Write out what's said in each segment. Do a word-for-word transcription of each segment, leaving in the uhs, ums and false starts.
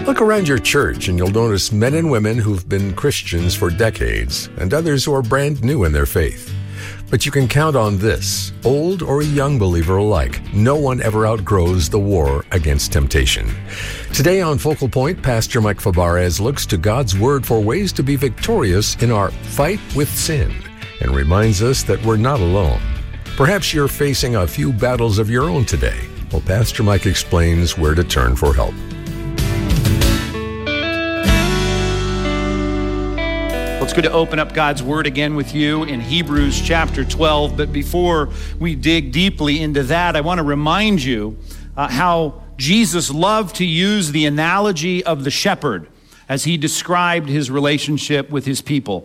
Look around your church and you'll notice men and women who've been Christians for decades and others who are brand new in their faith. But you can count on this, old or a young believer alike, no one ever outgrows the war against temptation. Today on Focal Point, Pastor Mike Fabarez looks to God's Word for ways to be victorious in our fight with sin and reminds us that we're not alone. Perhaps you're facing a few battles of your own today. Well, Pastor Mike explains where to turn for help. It's good to open up God's Word again with you in Hebrews chapter twelve. But before we dig deeply into that, I want to remind you uh, how Jesus loved to use the analogy of the shepherd as he described his relationship with his people.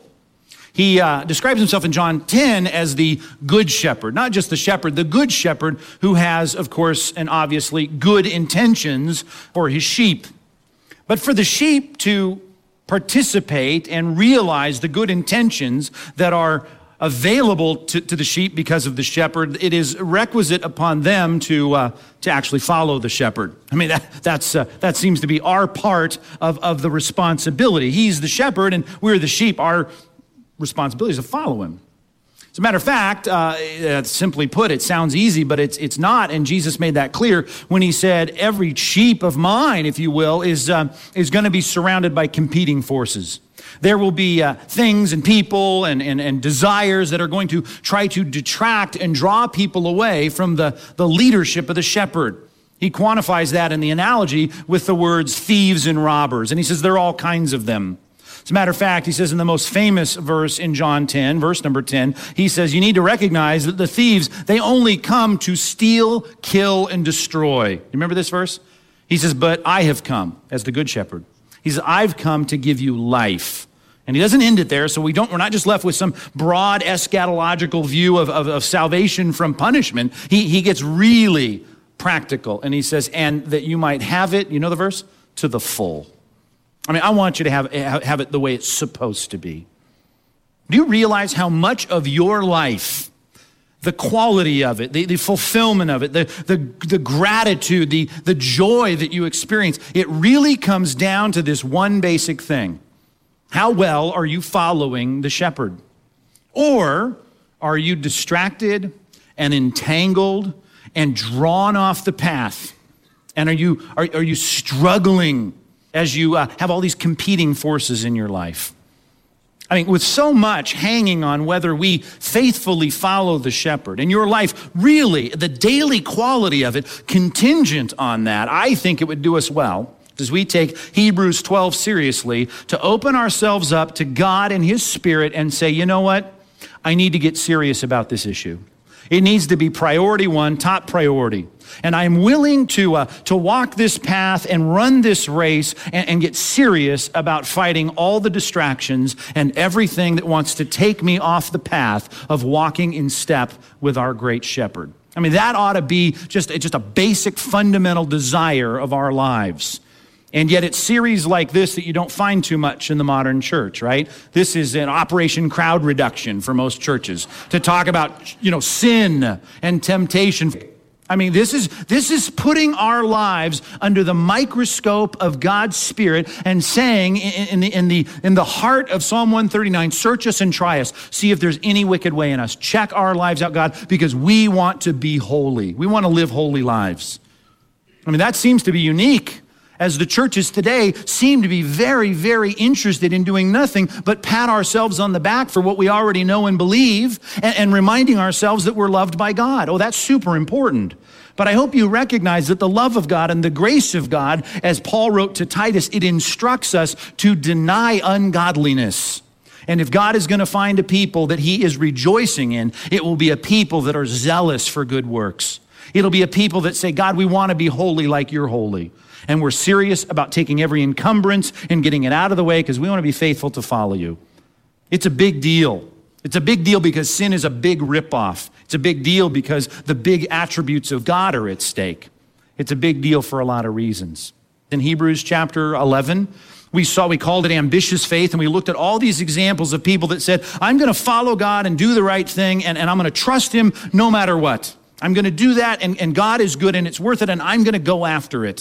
He uh, describes himself in John ten as the good shepherd, not just the shepherd, the good shepherd who has, of course, and obviously good intentions for his sheep. But for the sheep to participate and realize the good intentions that are available to, to the sheep because of the shepherd, it is requisite upon them to uh, to actually follow the shepherd. I mean, that that's uh, that seems to be our part of, of the responsibility. He's the shepherd and we're the sheep. Our responsibility is to follow him. As a matter of fact, uh, simply put, it sounds easy, but it's it's not. And Jesus made that clear when he said, every sheep of mine, if you will, is uh, is going to be surrounded by competing forces. There will be uh, things and people and, and, and desires that are going to try to detract and draw people away from the, the leadership of the shepherd. He quantifies that in the analogy with the words thieves and robbers. And he says there are all kinds of them. As a matter of fact, he says in the most famous verse in John ten, verse number ten, he says, you need to recognize that the thieves, they only come to steal, kill, and destroy. You remember this verse? He says, but I have come as the good shepherd. He says, I've come to give you life. And he doesn't end it there, so we don't, we're not just left with some broad eschatological view of, of, of salvation from punishment. He, he gets really practical, and he says, and that you might have it, you know the verse? To the full. I mean, I want you to have, have it the way it's supposed to be. Do you realize how much of your life, the quality of it, the, the fulfillment of it, the, the, the gratitude, the, the joy that you experience, it really comes down to this one basic thing. How well are you following the shepherd? Or are you distracted and entangled and drawn off the path? And are you, are, are you struggling as you uh, have all these competing forces in your life? I mean, with so much hanging on whether we faithfully follow the shepherd, and your life really, the daily quality of it, contingent on that, I think it would do us well, as we take Hebrews twelve seriously, to open ourselves up to God and his Spirit and say, you know what? I need to get serious about this issue. It needs to be priority one, top priority. And I'm willing to uh, to walk this path and run this race and, and get serious about fighting all the distractions and everything that wants to take me off the path of walking in step with our great shepherd. I mean, that ought to be just, just a basic fundamental desire of our lives. And yet it's series like this that you don't find too much in the modern church, right? This is an Operation Crowd Reduction for most churches to talk about, you know, sin and temptation. I mean, this is this is putting our lives under the microscope of God's Spirit and saying in, in the in the in the heart of Psalm one thirty-nine, search us and try us, see if there's any wicked way in us. Check our lives out, God, because we want to be holy. We want to live holy lives. I mean, that seems to be unique, as the churches today seem to be very, very interested in doing nothing but pat ourselves on the back for what we already know and believe, and, and reminding ourselves that we're loved by God. Oh, that's super important. But I hope you recognize that the love of God and the grace of God, as Paul wrote to Titus, it instructs us to deny ungodliness. And if God is going to find a people that he is rejoicing in, it will be a people that are zealous for good works. It'll be a people that say, God, we want to be holy like you're holy. And we're serious about taking every encumbrance and getting it out of the way because we want to be faithful to follow you. It's a big deal. It's a big deal because sin is a big ripoff. It's a big deal because the big attributes of God are at stake. It's a big deal for a lot of reasons. In Hebrews chapter eleven, we saw, we called it ambitious faith, and we looked at all these examples of people that said, I'm going to follow God and do the right thing, and, and I'm going to trust him no matter what. I'm going to do that, and, and God is good, and it's worth it, and I'm going to go after it.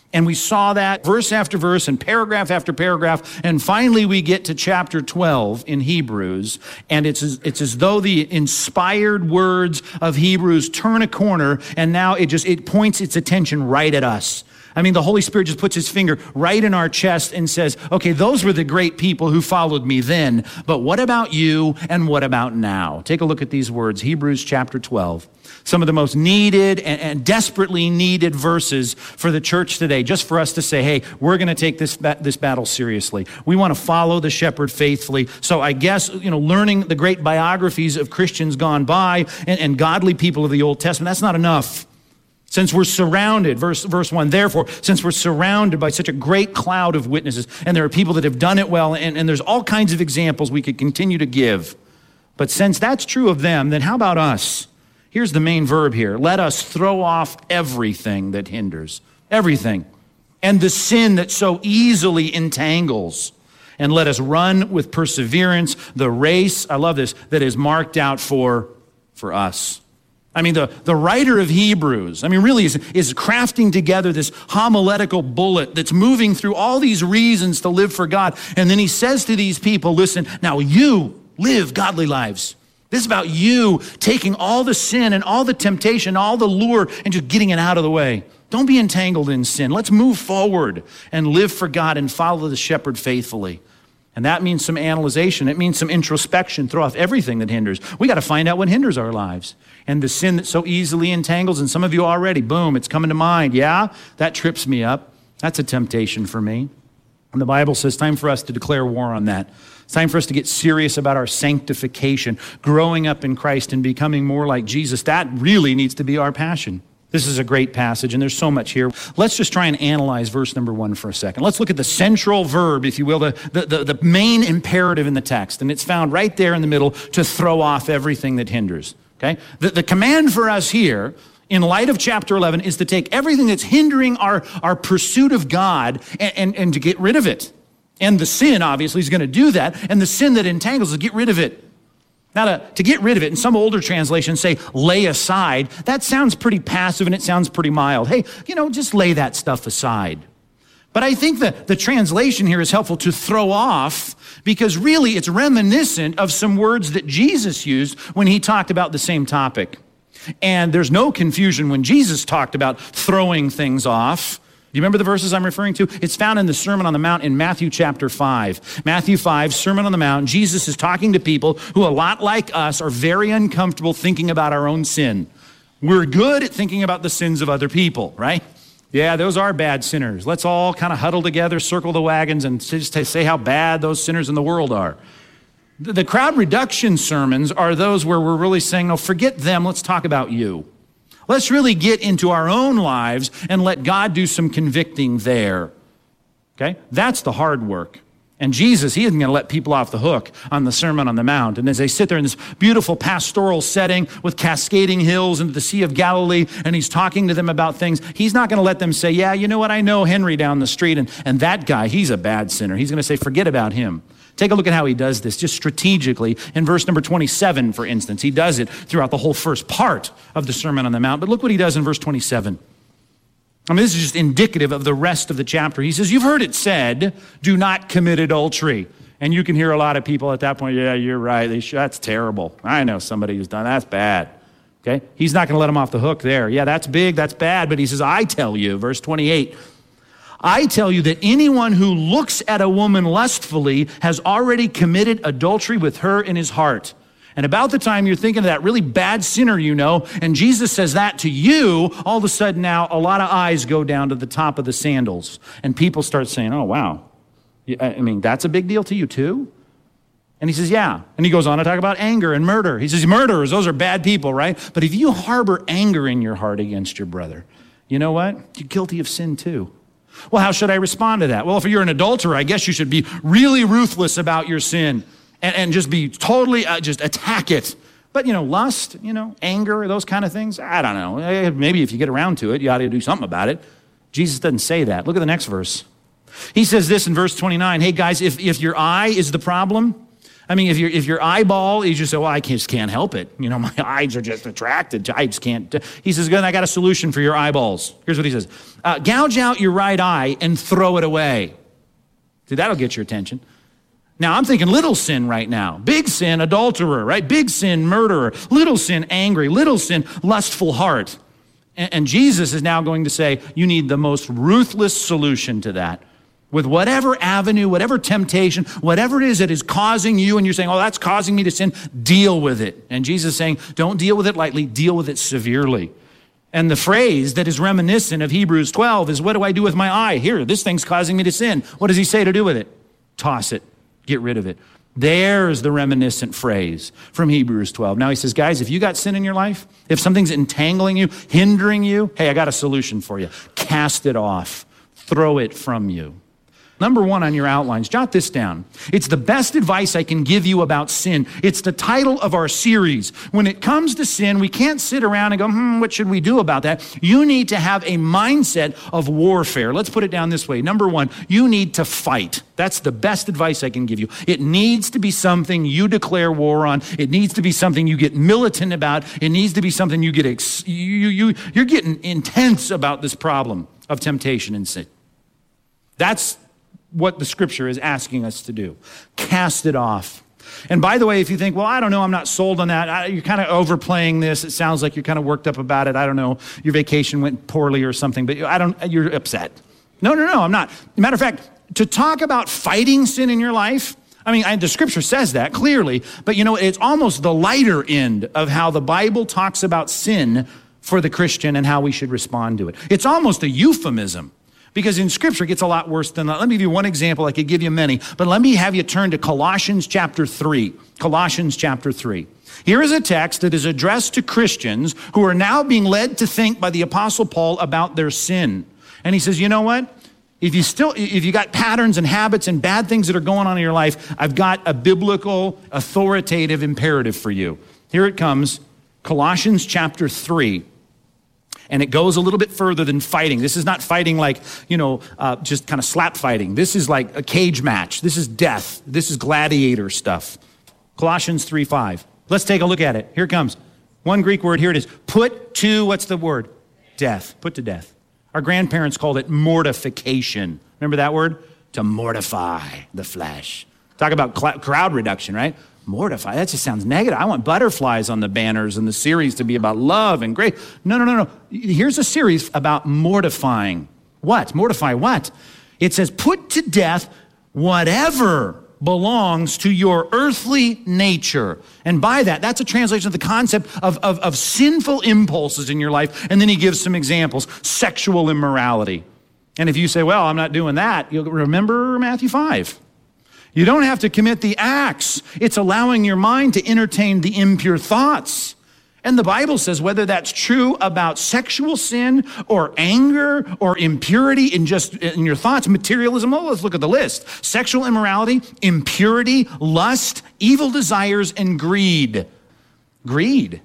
And we saw that verse after verse and paragraph after paragraph. And finally we get to chapter twelve in Hebrews. And it's as, it's as though the inspired words of Hebrews turn a corner. And now it just, it points its attention right at us. I mean, the Holy Spirit just puts his finger right in our chest and says, okay, those were the great people who followed me then. But what about you and what about now? Take a look at these words, Hebrews chapter twelve. Some of the most needed and, and desperately needed verses for the church today, just for us to say, hey, we're going to take this ba- this battle seriously. We want to follow the shepherd faithfully. So I guess, you know, learning the great biographies of Christians gone by and, and godly people of the Old Testament, that's not enough. Since we're surrounded, verse, verse one, therefore, since we're surrounded by such a great cloud of witnesses, and there are people that have done it well, and, and there's all kinds of examples we could continue to give. But since that's true of them, then how about us? Here's the main verb here. Let us throw off everything that hinders, everything, and the sin that so easily entangles, and let us run with perseverance the race, I love this, that is marked out for, for us. I mean, the, the writer of Hebrews, I mean, really is, is crafting together this homiletical bullet that's moving through all these reasons to live for God. And then he says to these people, listen, now you live godly lives. This is about you taking all the sin and all the temptation, all the lure, and just getting it out of the way. Don't be entangled in sin. Let's move forward and live for God and follow the shepherd faithfully. And that means some analyzation. It means some introspection. Throw off everything that hinders. We got to find out what hinders our lives. And the sin that so easily entangles, and some of you already, boom, it's coming to mind. Yeah, that trips me up. That's a temptation for me. And the Bible says time for us to declare war on that. It's time for us to get serious about our sanctification, growing up in Christ and becoming more like Jesus. That really needs to be our passion. This is a great passage, and there's so much here. Let's just try and analyze verse number one for a second. Let's look at the central verb, if you will, the, the, the, the main imperative in the text. And it's found right there in the middle, to throw off everything that hinders. Okay? The, the command for us here, in light of chapter eleven, is to take everything that's hindering our, our pursuit of God and, and, and to get rid of it. And the sin, obviously, is going to do that. And the sin that entangles is get rid of it. Now, to, to get rid of it, and some older translations say lay aside, that sounds pretty passive and it sounds pretty mild. Hey, you know, just lay that stuff aside. But I think that the translation here is helpful, to throw off, because really it's reminiscent of some words that Jesus used when he talked about the same topic. And there's no confusion when Jesus talked about throwing things off. Do you remember the verses I'm referring to? It's found in the Sermon on the Mount in Matthew chapter five. Matthew five, Sermon on the Mount. Jesus is talking to people who, a lot like us, are very uncomfortable thinking about our own sin. We're good at thinking about the sins of other people, right? Yeah, those are bad sinners. Let's all kind of huddle together, circle the wagons, and just say how bad those sinners in the world are. The crowd reduction sermons are those where we're really saying, no, forget them, let's talk about you. Let's really get into our own lives and let God do some convicting there. Okay? That's the hard work. And Jesus, he isn't going to let people off the hook on the Sermon on the Mount. And as they sit there in this beautiful pastoral setting with cascading hills into the Sea of Galilee, and he's talking to them about things, he's not going to let them say, yeah, you know what, I know Henry down the street, and, and that guy, he's a bad sinner. He's going to say, forget about him. Take a look at how he does this, just strategically. In verse number twenty-seven, for instance, he does it throughout the whole first part of the Sermon on the Mount. But look what he does in verse twenty-seven. I mean, this is just indicative of the rest of the chapter. He says, you've heard it said, do not commit adultery. And you can hear a lot of people at that point, yeah, you're right. They should, that's terrible. I know somebody who's done that. That's bad. Okay? He's not going to let them off the hook there. Yeah, that's big, that's bad. But he says, I tell you, verse twenty-eight, I tell you that anyone who looks at a woman lustfully has already committed adultery with her in his heart. And about the time you're thinking of that really bad sinner you know, and Jesus says that to you, all of a sudden now a lot of eyes go down to the top of the sandals. And people start saying, oh, wow. I mean, that's a big deal to you too? And he says, yeah. And he goes on to talk about anger and murder. He says, murderers, those are bad people, right? But if you harbor anger in your heart against your brother, you know what? You're guilty of sin too. Well, how should I respond to that? Well, if you're an adulterer, I guess you should be really ruthless about your sin and, and just be totally, uh, just attack it. But, you know, lust, you know, anger, those kind of things, I don't know. Maybe if you get around to it, you ought to do something about it. Jesus doesn't say that. Look at the next verse. He says this in verse twenty-nine. Hey, guys, if, if your eye is the problem, I mean, if, your if your eyeball, you just say, well, I just can't help it. You know, my eyes are just attracted to, I just can't. He says, good, I got a solution for your eyeballs. Here's what he says. Uh, gouge out your right eye and throw it away. See, that'll get your attention. Now, I'm thinking little sin right now. Big sin, adulterer, right? Big sin, murderer. Little sin, angry. Little sin, lustful heart. And, and Jesus is now going to say, you need the most ruthless solution to that. With whatever avenue, whatever temptation, whatever it is that is causing you, and you're saying, oh, that's causing me to sin, deal with it. And Jesus is saying, don't deal with it lightly, deal with it severely. And the phrase that is reminiscent of Hebrews twelve is, what do I do with my eye? Here, this thing's causing me to sin. What does he say to do with it? Toss it, get rid of it. There's the reminiscent phrase from Hebrews twelve. Now he says, guys, if you got sin in your life, if something's entangling you, hindering you, hey, I got a solution for you. Cast it off, throw it from you. Number one on your outlines, jot this down. It's the best advice I can give you about sin. It's the title of our series. When it comes to sin, we can't sit around and go, hmm, what should we do about that? You need to have a mindset of warfare. Let's put it down this way. Number one, you need to fight. That's the best advice I can give you. It needs to be something you declare war on. It needs to be something you get militant about. It needs to be something you get, ex- you, you, you're getting intense about this problem of temptation and sin. That's what the scripture is asking us to do. Cast it off. And by the way, if you think, well, I don't know, I'm not sold on that. I, you're kind of overplaying this. It sounds like you're kind of worked up about it. I don't know, your vacation went poorly or something, but I don't, you're upset. No, no, no, I'm not. Matter of fact, to talk about fighting sin in your life, I mean, I, the scripture says that clearly, but you know, it's almost the lighter end of how the Bible talks about sin for the Christian and how we should respond to it. It's almost a euphemism. Because in Scripture, it gets a lot worse than that. Let me give you one example. I could give you many. But let me have you turn to Colossians chapter three. Colossians chapter three. Here is a text that is addressed to Christians who are now being led to think by the Apostle Paul about their sin. And he says, you know what? If you still, if you got patterns and habits and bad things that are going on in your life, I've got a biblical, authoritative imperative for you. Here it comes. Colossians chapter three. And it goes a little bit further than fighting. This is not fighting like, you know, uh, just kind of slap fighting. This is like a cage match. This is death. This is gladiator stuff. Colossians three five. Let's take a look at it. Here it comes. One Greek word, here it is. Put to, what's the word? Death. Put to death. Our grandparents called it mortification. Remember that word? To mortify the flesh. Talk about cl- crowd reduction, right? Mortify, that just sounds negative. I want butterflies on the banners and the series to be about love and grace. No, no, no, no. Here's a series about mortifying. What? Mortify what? It says, put to death whatever belongs to your earthly nature. And by that, that's a translation of the concept of, of, of sinful impulses in your life. And then he gives some examples. Sexual immorality. And if you say, well, I'm not doing that, you'll remember Matthew five. You don't have to commit the acts. It's allowing your mind to entertain the impure thoughts. And the Bible says whether that's true about sexual sin or anger or impurity in just in your thoughts, materialism. Oh, let's look at the list. Sexual immorality, impurity, lust, evil desires, and greed. Greed.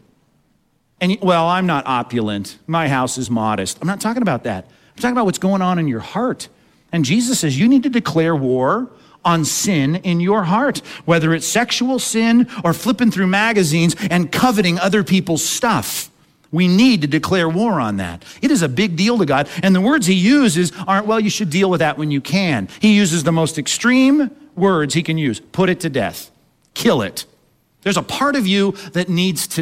And well, I'm not opulent. My house is modest. I'm not talking about that. I'm talking about what's going on in your heart. And Jesus says you need to declare war on sin in your heart, whether it's sexual sin or flipping through magazines and coveting other people's stuff. We need to declare war on that. It is a big deal to God. And the words he uses aren't, well, you should deal with that when you can. He uses the most extreme words he can use. Put it to death. Kill it. There's a part of you that needs to